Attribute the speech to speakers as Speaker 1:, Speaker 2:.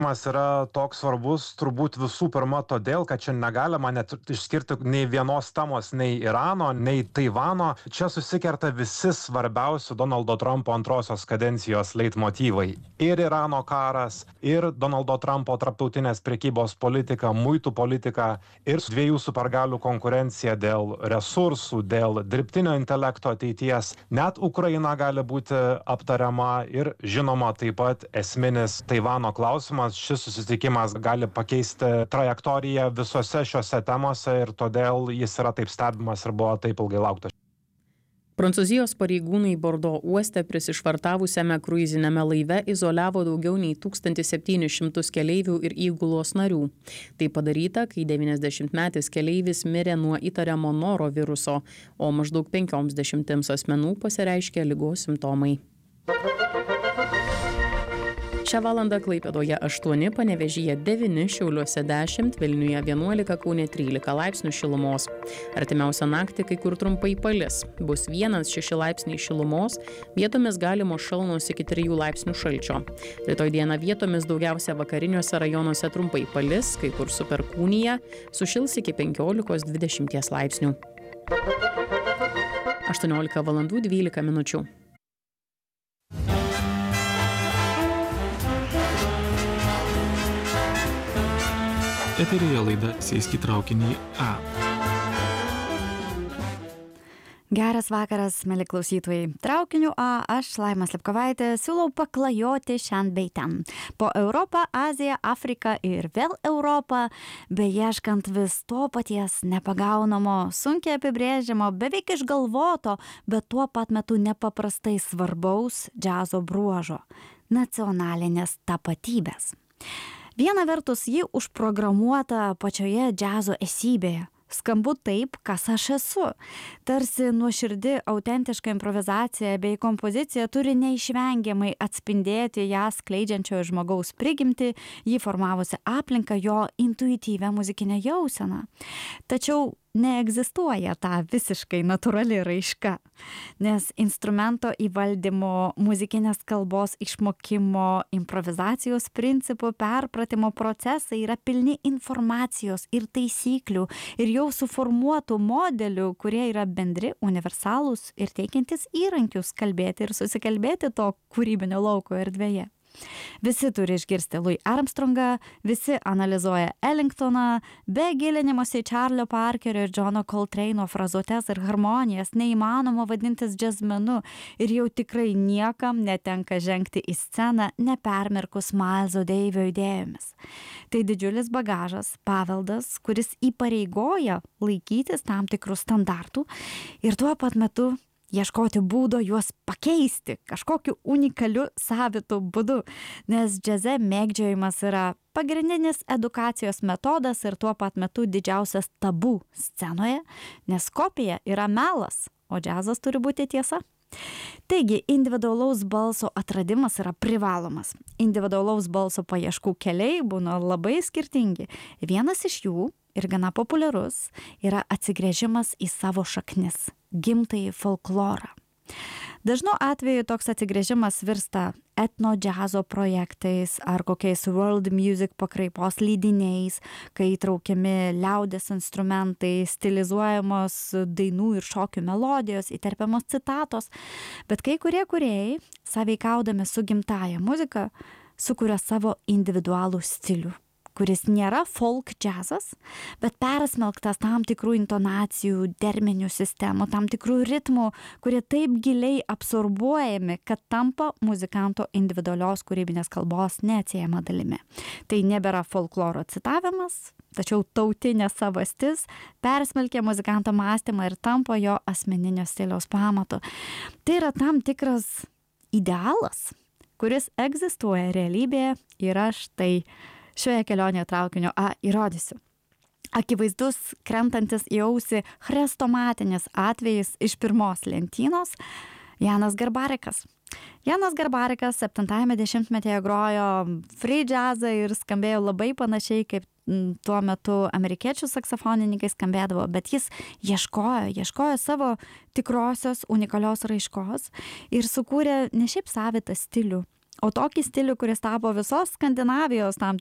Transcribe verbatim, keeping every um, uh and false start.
Speaker 1: Mas yra toks svarbus turbūt visų pirma todėl, kad čia negalima net išskirti nei vienos temos, nei Irano, nei Taivano. Čia susikerta visi svarbiausi Donaldo Trumpo antrosios kadencijos leitmotyvai. Ir Irano karas, ir Donaldo Trumpo tarptautinės prekybos politika, muitų politika, ir dviejų supergalių konkurencija dėl resursų, dėl dirbtinio intelekto ateities. Net Ukraina gali būti aptariama ir žinoma taip pat esminis Taivano klausimas. Šis susitikimas gali pakeisti trajektoriją visose šiose temose ir todėl jis yra taip stebimas ir buvo taip ilgai lauktas.
Speaker 2: Prancūzijos pareigūnai Bordo uoste prisišvartavusiame kruizinėme laive izoliavo daugiau nei tūkstantis septynis šimtus keleivių ir įgulos narių. Tai padaryta, kai devyniasdešimtmetis keleivis mirė nuo įtariamo noro viruso, o maždaug penkioms dešimtims asmenų pasireiškė ligos simptomai. Šią valandą Klaipėdoje aštuoni, Panevėžyje devyni, Šiauliuose dešimt, Vilniuje vienuolika, Kaune trylika laipsnių šilumos. Artimiausią naktį kai kur trumpai palis. Bus vienas šeši laipsniai šilumos, vietomis galimos šalnos iki trijų laipsnių šalčio. Rytoj dieną vietomis daugiausia vakariniuose rajonuose trumpai palis, kai kur su perkūnija, sušils iki penkiolikos dvidešimties laipsnių. aštuoniolika valandų dvylika minučių.
Speaker 3: Eteryje laida Sėsk į traukinį A.
Speaker 4: Geras vakaras, mėly klausytojai. Traukiniu A, aš Laima Slipkovaitė, siūlau paklajoti šiandien bei ten. Po Europą, Aziją, Afriką ir vėl Europą, beieškant vis to paties nepagaunamo, sunkiai apibrėžiamo, beveik išgalvoto, bet tuo pat metu nepaprastai svarbaus džiazo bruožo – nacionalinės tapatybės. Viena vertus ji užprogramuota pačioje džiazo esybėje. Skambu taip, kas aš esu. Tarsi nuoširdi, autentiška improvizacija bei kompozicija turi neišvengiamai atspindėti ją skleidžiančiojo žmogaus prigimtį, jį formavusią aplinką, jo intuityvią muzikinę jauseną. Tačiau neegzistuoja ta visiškai natūrali raiška, nes instrumento įvaldymo, muzikinės kalbos išmokimo, improvizacijos principų perpratimo procesai yra pilni informacijos ir taisyklių ir jau suformuotų modelių, kurie yra bendri, universalūs ir teikiantis įrankius kalbėti ir susikalbėti to kūrybinio lauko erdvėje. Visi turi išgirsti Louis Armstrongą, visi analizuoja Ellingtoną, be gilinimosi į Charlio Parkerio ir Johno Coltrane'o frazuotes ir harmonijas neįmanoma vadintis džiazmenu ir jau tikrai niekam netenka žengti į sceną nepermerkus Mileso Davio idėjomis. Tai didžiulis bagažas, paveldas, kuris įpareigoja laikytis tam tikrų standartų ir tuo pat metu ieškoti būdo juos pakeisti kažkokiu unikaliu savitu būdu, nes džiaze mėgdžiojimas yra pagrindinis edukacijos metodas ir tuo pat metu didžiausias tabu scenoje, nes kopija yra melas, o džiazas turi būti tiesa. Taigi, individualaus balso atradimas yra privalomas. Individualaus balso paieškų keliai būna labai skirtingi. Vienas iš jų, ir gana populiarus, yra atsigręžimas į savo šaknis, gimtąjį folklorą. Dažnu atveju toks atsigręžimas virsta etno džiazo projektais ar kokiais world music pakraipos leidiniais, kai įtraukiami liaudies instrumentai, stilizuojamos dainų ir šokių melodijos, įterpiamos citatos, bet kai kurie kūrėjai, sąveikaudami su gimtąja muzika, sukuria savo individualų stilių, kuris nėra folk džiazas, bet persmelktas tam tikrų intonacijų, derminių sistemų, tam tikrų ritmų, kurie taip giliai absorbuojami, kad tampa muzikanto individualios kūrybinės kalbos neatsiejama dalimi. Tai nebėra folkloro citavimas, tačiau tautinė savastis persmelkia muzikanto mąstymą ir tampa jo asmeninio stiliaus pamatu. Tai yra tam tikras idealas, kuris egzistuoja realybėje ir aš tai šioje kelionėje traukinio A įrodysiu. Akivaizdus, krentantis į ausį chrestomatinis atvejis iš pirmos lentynos – Janas Garbarikas. Janas Garbarikas septintajame dešimtmetyje grojo free jazzą ir skambėjo labai panašiai kaip tuo metu amerikiečių saksofonininkai skambėdavo, bet jis ieškojo, ieškojo savo tikrosios unikalios raiškos ir sukūrė ne šiaip savitą stilių, o tokį stilių, kuris tapo visos Skandinavijos tam